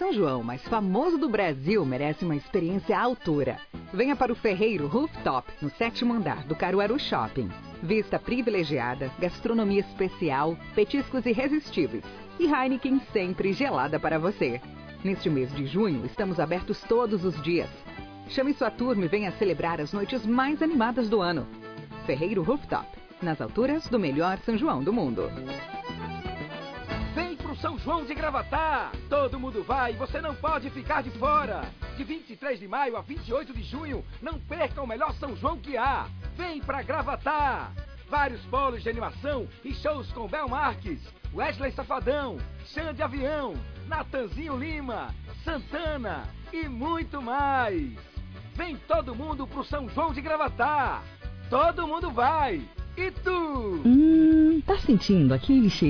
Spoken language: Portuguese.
São João mais famoso do Brasil merece uma experiência à altura. Venha para o Ferreiro Rooftop, no 7º andar do Caruaru Shopping. Vista privilegiada, gastronomia especial, petiscos irresistíveis e Heineken sempre gelada para você. Neste mês de junho, estamos abertos todos os dias. Chame sua turma e venha celebrar as noites mais animadas do ano. Ferreiro Rooftop, nas alturas do melhor São João do mundo. Vem pro São João de Gravatá! Todo mundo vai e você não pode ficar de fora! De 23 de maio a 28 de junho, não perca o melhor São João que há! Vem pra Gravatá! Vários polos de animação e shows com Bel Marques, Wesley Safadão, Xande Avião, Natanzinho Lima, Santana e muito mais! Vem todo mundo pro São João de Gravatá! Todo mundo vai! E tu? Tá sentindo aquele cheiro?